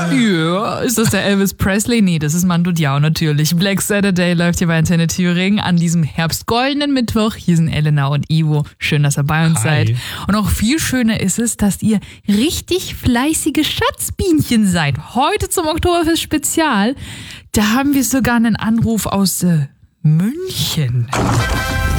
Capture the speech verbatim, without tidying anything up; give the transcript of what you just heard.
Ja, ist das der Elvis Presley? Nee, das ist Mando Diao natürlich. Black Saturday läuft hier bei Antenne Thüringen an diesem herbstgoldenen Mittwoch. Hier sind Elena und Ivo. Schön, dass ihr bei uns Hi. seid. Und auch viel schöner ist es, dass ihr richtig fleißige Schatzbienchen seid. Heute zum Oktoberfest Spezial. Da haben wir sogar einen Anruf aus äh, München.